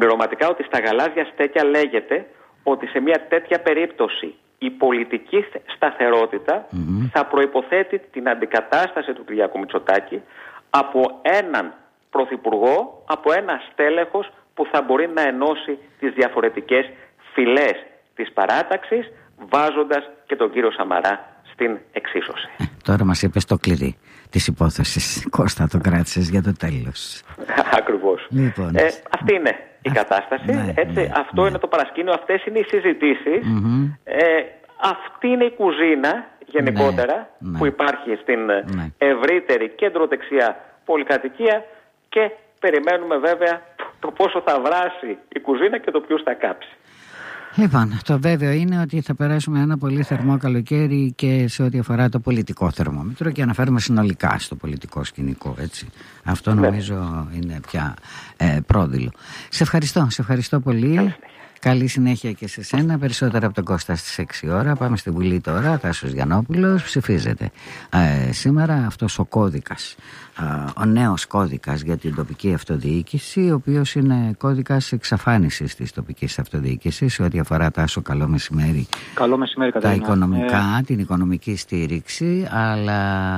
Συμπληρωματικά, ότι στα γαλάζια στέκια λέγεται ότι σε μια τέτοια περίπτωση η πολιτική σταθερότητα θα προϋποθέτει την αντικατάσταση του Κυριάκου Μητσοτάκη από έναν πρωθυπουργό, από ένα στέλεχος που θα μπορεί να ενώσει τις διαφορετικές φυλές της παράταξης, βάζοντας και τον κύριο Σαμαρά στην εξίσωση. Τώρα μας είπες το κλειδί της υπόθεσης. Κώστα, το κράτησες για το τέλος. Ακριβώς. Λοιπόν, αυτή είναι η κατάσταση. Αυτό είναι το παρασκήνιο, αυτές είναι οι συζητήσεις. Αυτή είναι η κουζίνα γενικότερα που υπάρχει στην ευρύτερη κέντρο-δεξιά πολυκατοικία και περιμένουμε βέβαια το πόσο θα βράσει η κουζίνα και το ποιους θα κάψει. Λοιπόν, το βέβαιο είναι ότι θα περάσουμε ένα πολύ θερμό καλοκαίρι και σε ό,τι αφορά το πολιτικό θερμόμετρο και αναφέρουμε συνολικά στο πολιτικό σκηνικό, έτσι. Αυτό νομίζω είναι πια πρόδειλο. Σε ευχαριστώ πολύ. Καλή συνέχεια και σε σένα. Περισσότερα από τον Κώστα στις 6 ώρα. Πάμε στη Βουλή τώρα. Τάσος Γιαννόπουλος. Ψηφίζεται σήμερα αυτός ο κώδικας, ο νέος κώδικας για την τοπική αυτοδιοίκηση, ο οποίος είναι κώδικας εξαφάνισης της τοπικής αυτοδιοίκησης σε ό,τι αφορά, Τάσο, καλό μεσημέρι. Καλό μεσημέρι, τα οικονομικά, την οικονομική στήριξη, αλλά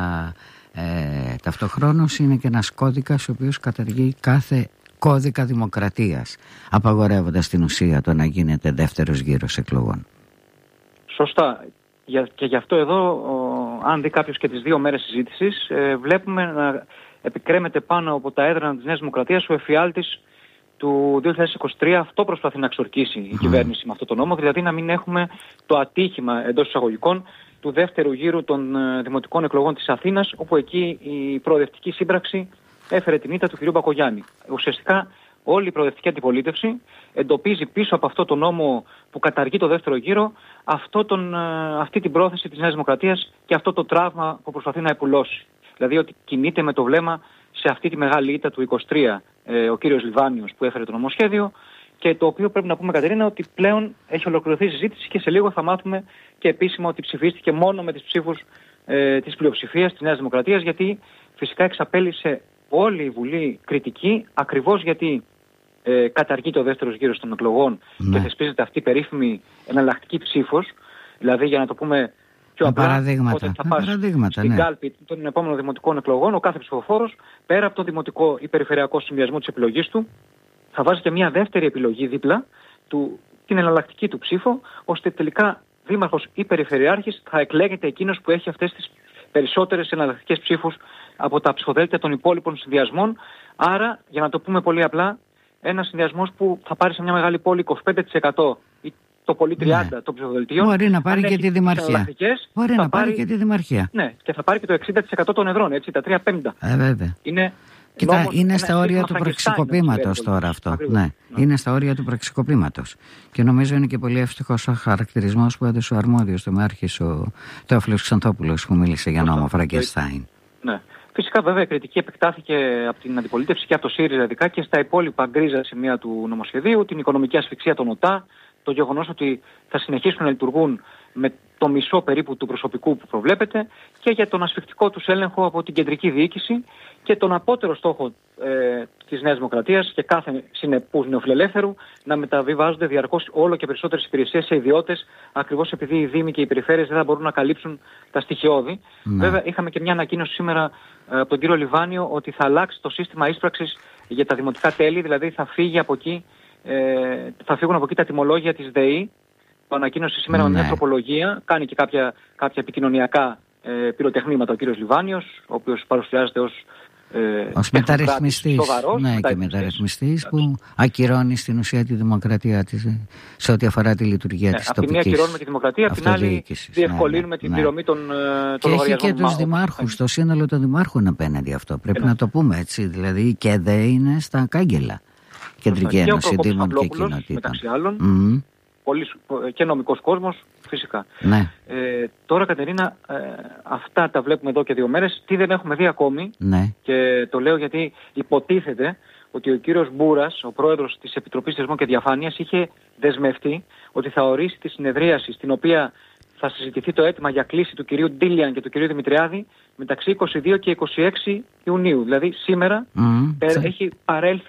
ταυτοχρόνως είναι και ένας κώδικας ο οποίος καταργεί κάθε κώδικα δημοκρατίας, απαγορεύοντας στην ουσία το να γίνεται δεύτερος γύρος εκλογών. Σωστά. Και γι' αυτό εδώ, αν δει κάποιος και τις 2 μέρες συζήτησης, βλέπουμε να επικρέμεται πάνω από τα έδρανα της Νέας Δημοκρατίας ο εφιάλτης του 2023. Αυτό προσπαθεί να εξορκίσει η κυβέρνηση με αυτό το νόμο, δηλαδή να μην έχουμε το ατύχημα εντός εισαγωγικών του δεύτερου γύρου των δημοτικών εκλογών της Αθήνας, όπου εκεί η προοδευτική σύμπραξη έφερε την ήττα του κ. Μπακογιάννη. Ουσιαστικά όλη η προοδευτική αντιπολίτευση εντοπίζει πίσω από αυτό το νόμο που καταργεί το δεύτερο γύρο αυτή την πρόθεση της Νέας Δημοκρατίας και αυτό το τραύμα που προσπαθεί να επουλώσει. Δηλαδή ότι κινείται με το βλέμμα σε αυτή τη μεγάλη ήττα του 23 ο κύριος Λιβάνιος που έφερε το νομοσχέδιο, και το οποίο πρέπει να πούμε, Κατερίνα, ότι πλέον έχει ολοκληρωθεί η συζήτηση και σε λίγο θα μάθουμε και επίσημα ότι ψηφίστηκε μόνο με τις ψήφους της πλειοψηφίας της Νέας Δημοκρατίας, γιατί φυσικά εξαπέλυσε όλη η Βουλή κριτική, ακριβώς γιατί καταργεί το δεύτερος γύρος των εκλογών και θεσπίζεται αυτή η περίφημη εναλλακτική ψήφος. Δηλαδή, για να το πούμε πιο απλά, όταν θα πας στην κάλπη των επόμενων δημοτικών εκλογών, ο κάθε ψηφοφόρος, πέρα από το δημοτικό ή περιφερειακό συνδυασμό της επιλογής του, θα βάζει και μια δεύτερη επιλογή δίπλα, την εναλλακτική του ψήφο, ώστε τελικά δήμαρχος ή περιφερειάρχης θα εκλέγεται εκείνος που έχει αυτές τις περισσότερες εναλλακτικές ψήφους από τα ψηφοδέλτια των υπόλοιπων συνδυασμών. Άρα, για να το πούμε πολύ απλά, ένας συνδυασμός που θα πάρει σε μια μεγάλη πόλη 25% ή το πολύ 30% των ψηφοδελτίων. Μπορεί να πάρει και τη δημαρχία. Μπορεί να πάρει και τη δημαρχία. Ναι, και θα πάρει και το 60% των εδρών, έτσι, τα 3/5. Βέβαια. Κοίτα, είναι στα όρια του πραξικοπήματος τώρα αυτό. Ναι, είναι στα όρια του πραξικοπήματος. Και νομίζω είναι και πολύ εύστοχος ο χαρακτηρισμός που έδωσε ο αρμόδιος τομεάρχης, ο Θεόφιλος Ξανθόπουλος, που μίλησε για νόμο Φραγκενστάιν. Ναι. Φυσικά, βέβαια, η κριτική επεκτάθηκε από την αντιπολίτευση και από το ΣΥΡΙΖΑ ειδικά και στα υπόλοιπα γκρίζα σημεία του νομοσχεδίου, την οικονομική ασφυξία των ΟΤΑ, το γεγονός ότι θα συνεχίσουν να λειτουργούν με το μισό περίπου του προσωπικού που προβλέπεται, και για τον ασφυκτικό τους έλεγχο από την κεντρική διοίκηση και τον απότερο στόχο της Νέας Δημοκρατίας και κάθε συνεπούς νεοφιλελεύθερου να μεταβιβάζονται διαρκώς όλο και περισσότερες υπηρεσίες σε ιδιώτες, ακριβώς επειδή οι δήμοι και οι περιφέρειες δεν θα μπορούν να καλύψουν τα στοιχειώδη. Βέβαια, είχαμε και μια ανακοίνωση σήμερα από τον κύριο Λιβάνιο ότι θα αλλάξει το σύστημα ίσπραξης για τα δημοτικά τέλη, δηλαδή θα φύγει από εκεί. Θα φύγουν από εκεί τα τιμολόγια της ΔΕΗ. Το ανακοίνωσε σήμερα με μια τροπολογία. Κάνει και κάποια επικοινωνιακά πυροτεχνήματα ο κύριος Λιβάνιος, ο οποίος παρουσιάζεται ως μεταρρυθμιστής. Ναι, και μεταρρυθμιστής που ακυρώνει στην ουσία τη δημοκρατία της σε ό,τι αφορά τη λειτουργία της τοπικής αυτοδιοίκησης. Απ' τη μία ακυρώνουμε τη δημοκρατία, απ' την άλλη διευκολύνουμε την πληρωμή των λογαριασμών. Και έχει και τους δημάρχους, το σύνολο των δημάρχων απέναντι αυτό. Πρέπει να το πούμε έτσι. Δηλαδή η ΚΕΔΕ είναι στα κάγκελα. Κεντρική Ένωση Δήμων και Κοινοτήτων. Μεταξύ άλλων, και νομικός κόσμος, φυσικά. Ναι. Τώρα, Κατερίνα, αυτά τα βλέπουμε εδώ και 2 μέρες. Τι δεν έχουμε δει ακόμη, και το λέω γιατί υποτίθεται ότι ο κύριος Μπούρας, ο πρόεδρος της Επιτροπής Θεσμών και Διαφάνειας, είχε δεσμευτεί ότι θα ορίσει τη συνεδρίαση στην οποία θα συζητηθεί το αίτημα για κλίση του κυρίου Ντίλιαν και του κυρίου Δημητριάδη μεταξύ 22 και 26 Ιουνίου. Δηλαδή σήμερα έχει παρέλθει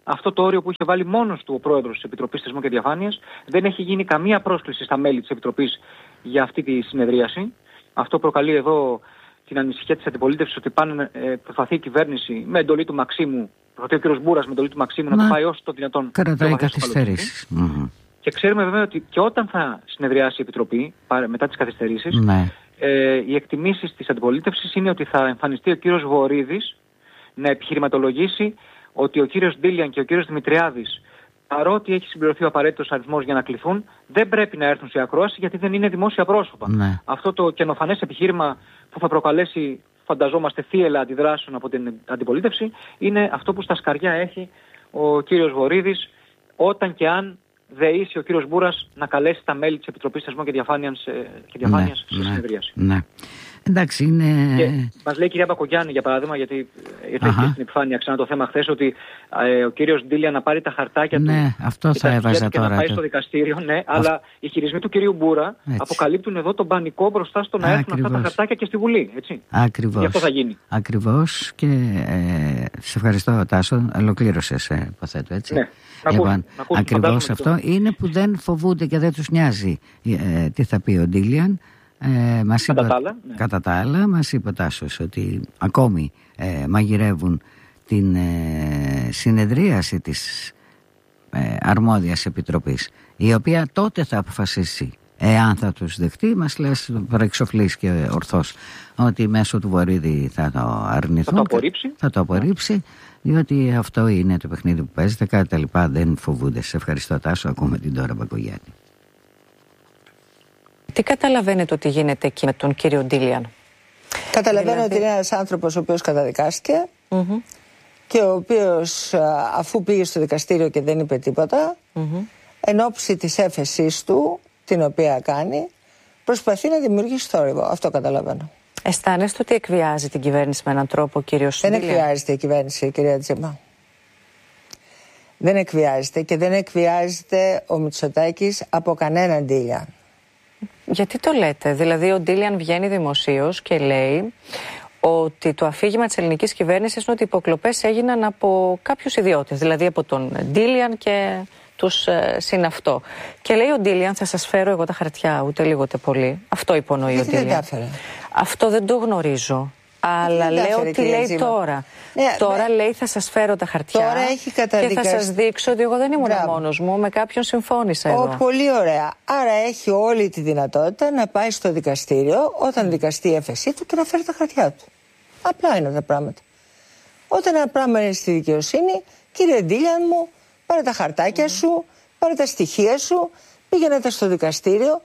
αυτό το όριο που είχε βάλει μόνος του ο πρόεδρος της Επιτροπής Θεσμών και Διαφάνειας. Δεν έχει γίνει καμία πρόσκληση στα μέλη της Επιτροπής για αυτή τη συνεδρίαση. Αυτό προκαλεί εδώ την ανησυχία της αντιπολίτευσης ότι προσπαθεί η κυβέρνηση με εντολή του Μαξίμου, προσπαθεί ο κ. Μπούρας με εντολή του Μαξίμου να το πάει όσο το δυνατόν. Κρατάει καθυστερήσεις. Και ξέρουμε βέβαια ότι και όταν θα συνεδριάσει η Επιτροπή, μετά τις καθυστερήσεις, οι εκτιμήσεις της αντιπολίτευσης είναι ότι θα εμφανιστεί ο κύριος Βορίδης να επιχειρηματολογήσει ότι ο κύριος Ντίλιαν και ο κύριος Δημητριάδης, παρότι έχει συμπληρωθεί ο απαραίτητος αριθμός για να κληθούν, δεν πρέπει να έρθουν σε ακρόαση γιατί δεν είναι δημόσια πρόσωπα. Αυτό το καινοφανές επιχείρημα που θα προκαλέσει, φανταζόμαστε, θύελλα αντιδράσεων από την αντιπολίτευση, είναι αυτό που στα σκαριά έχει ο κύριος Βορίδης, όταν και αν δεήσει ο κύριος Μπούρας να καλέσει τα μέλη της Επιτροπής Θεσμών και Διαφάνειας σε συνεδρίαση. Εντάξει, είναι... Και μας λέει η κυρία Μπακογιάννη, για παράδειγμα, γιατί ήρθε και στην επιφάνεια ξανά το θέμα χθες, ότι ο κύριος Ντίλια να πάρει τα χαρτάκια του αυτό θα έβαζα τώρα, και να πάει στο δικαστήριο, αλλά οι χειρισμοί του κυρίου Μπούρα αποκαλύπτουν εδώ τον πανικό μπροστά στο να έρθουν αυτά τα χαρτάκια και στη Βουλή. Έτσι. Ακριβώς. Γι' αυτό θα γίνει. Ακριβώς, και σε ευχαριστώ, Τάσο, ολοκλήρωσες, υποθέτω, έτσι. Ναι. Ακριβώς αυτό είναι που δεν φοβούνται και δεν τους νοιάζει τι θα πει ο Ντίλιαν. Κατά τα άλλα, μας είπε ο Τάσος ότι ακόμη μαγειρεύουν την συνεδρίαση της αρμόδιας επιτροπής, η οποία τότε θα αποφασίσει εάν θα τους δεχτεί. Μας λες προεξοφλής και ορθώς ότι μέσω του Βορίδη θα το αρνηθούν, θα το απορρίψει, διότι αυτό είναι το παιχνίδι που παίζεται. Κάτι τα λοιπά δεν φοβούνται. Σε ευχαριστώ, Τάσο. Ακούμε την Ντόρα Μπακογιάννη. Τι καταλαβαίνετε ότι γίνεται εκεί με τον κύριο Ντίλιαν? Καταλαβαίνω ότι είναι ένας άνθρωπος ο οποίος καταδικάστηκε και ο οποίος, αφού πήγε στο δικαστήριο και δεν είπε τίποτα, εν όψη της έφεσής του, την οποία κάνει, προσπαθεί να δημιουργήσει θόρυβο. Αυτό καταλαβαίνω. Αισθάνεστε ότι εκβιάζει την κυβέρνηση με έναν τρόπο ο κύριος Ντίλιαν? Δεν εκβιάζεται η κυβέρνηση, κυρία Τζίμα. Δεν εκβιάζεται, και δεν εκβιάζεται ο Μητσοτάκης από κανέναν Ντίλιαν. Γιατί το λέτε? Δηλαδή ο Ντίλιαν βγαίνει δημοσίως και λέει ότι το αφήγημα της ελληνικής κυβέρνησης είναι ότι οι υποκλοπές έγιναν από κάποιους ιδιώτες, δηλαδή από τον Ντίλιαν και τους συναυτό. Και λέει ο Ντίλιαν, θα σας φέρω εγώ τα χαρτιά, ούτε λίγο ούτε πολύ. Αυτό υπονοεί ο Ντίλιαν. Αυτό δεν το γνωρίζω. Αλλά λέω τι λέει τώρα. Τώρα λέει θα σας φέρω τα χαρτιά και θα σας δείξω ότι εγώ δεν ήμουν μόνος μου, με κάποιον συμφώνησα εδώ. Πολύ ωραία. Άρα έχει όλη τη δυνατότητα να πάει στο δικαστήριο όταν δικαστεί η έφεσή του και να φέρει τα χαρτιά του. Απλά είναι τα πράγματα. Όταν ένα πράγμα είναι στη δικαιοσύνη, κύριε Ντίλιαν μου, πάρε τα χαρτάκια σου, πάρε τα στοιχεία σου, πήγαινε στο δικαστήριο.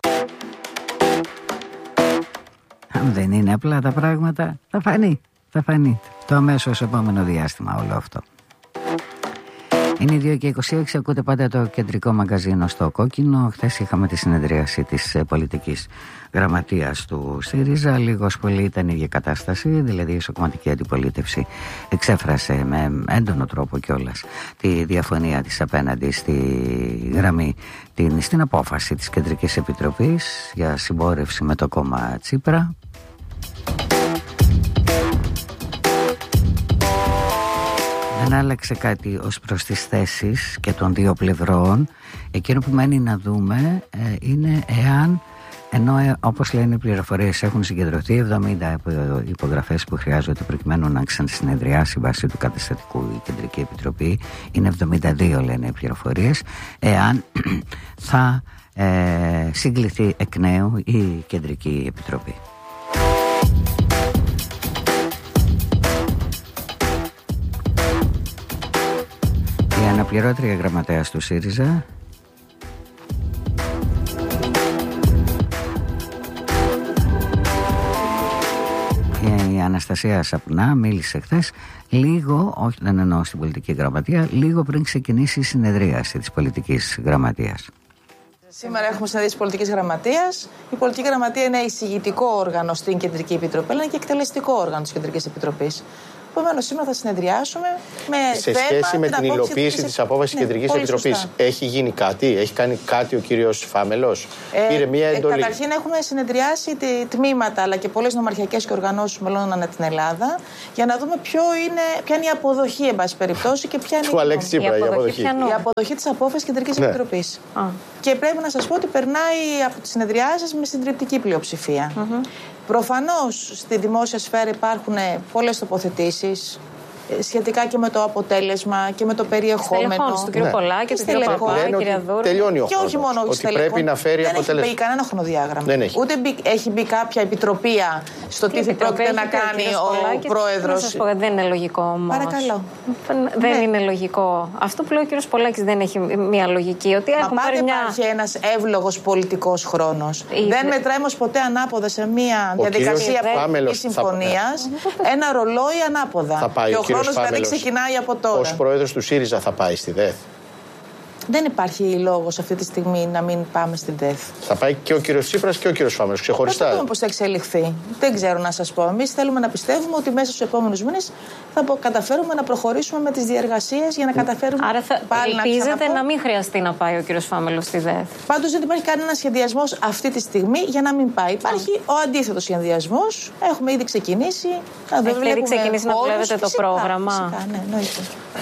Αν δεν είναι απλά τα πράγματα, θα φανεί το αμέσως επόμενο διάστημα όλο αυτό. Είναι 2:26, ακούτε πάντα το κεντρικό μαγκαζίνο στο Κόκκινο. Χθες είχαμε τη συνεδρίαση της πολιτικής γραμματείας του ΣΥΡΙΖΑ. Λίγος πολύ ήταν η ίδια κατάσταση, δηλαδή η ισοκομματική αντιπολίτευση εξέφρασε με έντονο τρόπο κιόλας τη διαφωνία της απέναντι στη γραμμή, στην απόφαση της Κεντρικής Επιτροπής για συμπόρευση με το κόμμα Τσίπρα. Δεν άλλαξε κάτι ως προς τις θέσεις και των δύο πλευρών. Εκείνο που μένει να δούμε είναι εάν, ενώ όπως λένε οι πληροφορίες έχουν συγκεντρωθεί 70 υπογραφές που χρειάζονται προκειμένου να ξανασυνεδριάσει βάσει του καταστατικού η Κεντρική Επιτροπή, είναι 72 λένε οι πληροφορίες, εάν θα συγκληθεί εκ νέου η Κεντρική Επιτροπή. Η αναπληρώτρια γραμματέας του ΣΥΡΙΖΑ, η Αναστασία Σαπνά, μίλησε χθες λίγο, όχι δεν εννοώ στην πολιτική γραμματεία, λίγο πριν ξεκινήσει η συνεδρίαση της πολιτικής γραμματείας. Σήμερα έχουμε συναντήσει πολιτικής γραμματείας. Η πολιτική γραμματεία είναι εισηγητικό όργανο στην Κεντρική Επιτροπή, αλλά είναι και εκτελεστικό όργανο της Κεντρικής Επιτροπής. Επομένως, σήμερα θα συνεδριάσουμε σε σχέση με την υλοποίηση της απόφασης της Κεντρικής Επιτροπής. Έχει γίνει κάτι, έχει κάνει κάτι ο κύριος Φάμελος? Πήρε μία εντολή? Καταρχήν, έχουμε συνεδριάσει τμήματα αλλά και πολλές νομαρχιακές και οργανώσεις μελών ανά την Ελλάδα για να δούμε ποια είναι η αποδοχή, εν πάση περιπτώσει, και ποια είναι του Αλέξη Τσίπρα, η αποδοχή της απόφασης Κεντρικής Επιτροπής. Και πρέπει να σας πω ότι περνάει από τις συνεδριάσεις με συντριπτική πλειοψηφία. Προφανώς στη δημόσια σφαίρα υπάρχουν πολλές τοποθετήσεις σχετικά και με το αποτέλεσμα και με το περιεχόμενο. Στον κύριο Πολάκη, στον κύριο Παπά, κυρία Δούρου. Τελειώνει ο χρόνος. Και όχι μόνο ότι πρέπει να φέρει αποτέλεσμα. Δεν έχει μπει κανένα χρονοδιάγραμμα. Ούτε έχει μπει κάποια επιτροπία στο τι πρόκειται να κάνει ο πρόεδρος. Να σας πω, δεν είναι λογικό όμως. Παρακαλώ. Δεν είναι λογικό. Αυτό που λέει ο κύριος Πολάκης δεν έχει μια λογική. Ότι μα πάντα υπάρχει ένας εύλογος πολιτικός χρόνος. Δεν μετράει όμως ποτέ ανάποδα σε μια διαδικασία πολιτικής συμφωνίας ένα ρολόι ανάποδα. Ο χρόνος δηλαδή ξεκινάει από τώρα. Ως πρόεδρος του ΣΥΡΙΖΑ θα πάει στη ΔΕΘ? Δεν υπάρχει λόγος αυτή τη στιγμή να μην πάμε στην ΔΕΘ. Θα πάει και ο κύριος Τσίπρας και ο κύριος Φάμελος ξεχωριστά? Δεν δούμε πώς θα εξελιχθεί. Δεν ξέρω να σας πω. Εμείς θέλουμε να πιστεύουμε ότι μέσα στους επόμενους μήνες θα καταφέρουμε να προχωρήσουμε με τις διεργασίες για να καταφέρουμε. Άρα ελπίζετε να μην χρειαστεί να πάει ο κύριος Φάμελος στη ΔΕΘ? Πάντως δεν υπάρχει κανένα σχεδιασμός αυτή τη στιγμή για να μην πάει. Υπάρχει ο αντίθετος σχεδιασμός. Έχουμε ήδη ξεκινήσει. Έχετε ήδη ξεκινήσει να βλέπετε το πρόγραμμα? Φυσικά, ναι, εννοείται.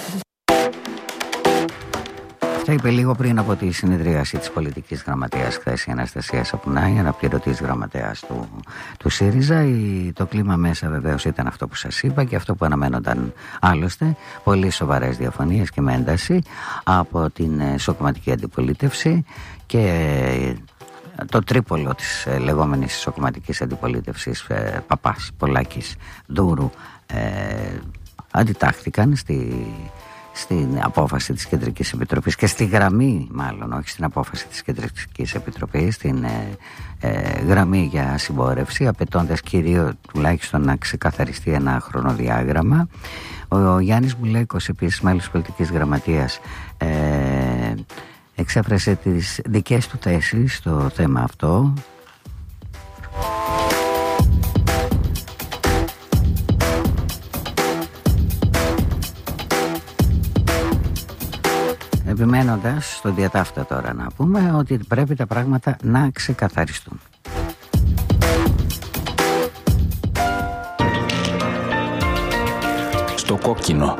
Αυτά είπε λίγο πριν από τη συνεδρίαση της πολιτικής γραμματείας χθες η Αναστασία Σαπουνάη, αναπληρωτής γραμματέας του ΣΥΡΙΖΑ. Το κλίμα μέσα βεβαίως ήταν αυτό που σας είπα και αυτό που αναμένονταν άλλωστε. Πολύ σοβαρές διαφωνίες και με ένταση από την ισοκομματική αντιπολίτευση και το τρίπολο της λεγόμενης ισοκομματικής αντιπολίτευσης Παπάς, Πολάκης, Δούρου αντιτάχθηκαν στην απόφαση της Κεντρικής Επιτροπής και στη γραμμή, μάλλον όχι στην απόφαση της Κεντρικής Επιτροπής, στην γραμμή για συμπόρευση, απαιτώντας κυρίως τουλάχιστον να ξεκαθαριστεί ένα χρονοδιάγραμμα. Ο Γιάννης Μπουλέκος, επίσης μέλος της πολιτικής γραμματείας, εξέφρασε τις δικές του θέσεις στο θέμα αυτό. Επιμένοντας στο διατάφτα τώρα να πούμε ότι πρέπει τα πράγματα να ξεκαθαριστούν. Στο κόκκινο.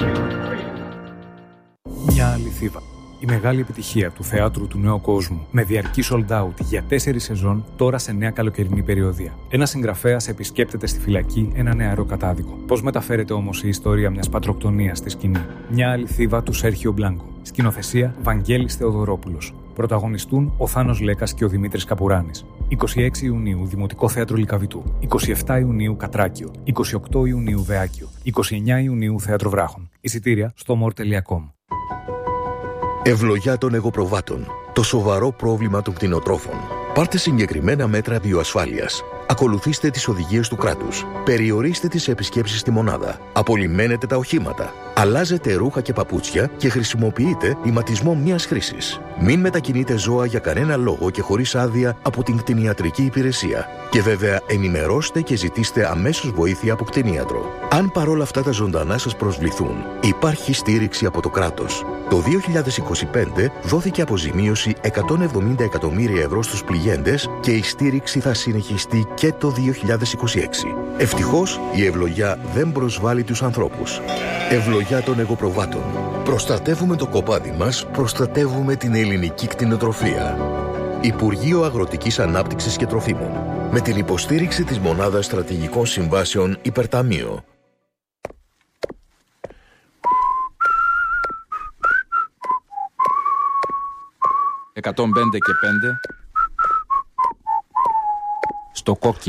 Μια αληθίδα. Η μεγάλη επιτυχία του θεάτρου του νέου κόσμου με διαρκή sold out για 4 σεζόν τώρα σε νέα καλοκαιρινή περιοδία. Ένας συγγραφέας επισκέπτεται στη φυλακή ένα νεαρό κατάδικο. Πώς μεταφέρεται όμως η ιστορία μιας πατροκτονίας στη σκηνή? Μια αληθίδα του Σέρχιο Μπλάνκο. Σκηνοθεσία Βαγγέλης Θεοδωρόπουλος. Πρωταγωνιστούν ο Θάνος Λέκας και ο Δημήτρης Καπουράνης. 26 Ιουνίου Δημοτικό Θέατρο Λυκαβητού. 27 Ιουνίου Κατράκιο. 28 Ιουνίου Βεάκιο. 29 Ιουνίου Θέατρο Βράχων. Εισιτήρια στο more.com. Ευλογιά των εγωπροβάτων. Το σοβαρό πρόβλημα των κτηνοτρόφων. Πάρτε συγκεκριμένα μέτρα βιοασφάλειας. Ακολουθήστε τις οδηγίες του κράτους. Περιορίστε τις επισκέψεις στη μονάδα. Απολυμμένετε τα οχήματα. Αλλάζετε ρούχα και παπούτσια και χρησιμοποιείτε ηματισμό μιας χρήσης. Μην μετακινείτε ζώα για κανένα λόγο και χωρίς άδεια από την κτηνιατρική υπηρεσία. Και βέβαια ενημερώστε και ζητήστε αμέσως βοήθεια από κτηνίατρο. Αν παρόλα αυτά τα ζωντανά σας προσβληθούν, υπάρχει στήριξη από το κράτος. Το 2025 δόθηκε αποζημίωση 170 εκατομμύρια ευρώ στους πληγέντες και η στήριξη θα συνεχιστεί και το 2026. Ευτυχώς η ευλογιά δεν προσβάλλει τους ανθρώπους. Ευλογιά των εγωπροβάτων. Προστατεύουμε το κοπάδι μας, προστατεύουμε την ελληνική κτηνοτροφία. Υπουργείο Αγροτικής Ανάπτυξης και Τροφίμων. Με την υποστήριξη της Μονάδας Στρατηγικών Συμβάσεων Υπερταμείο. «105 και 5» στο κόκκινο.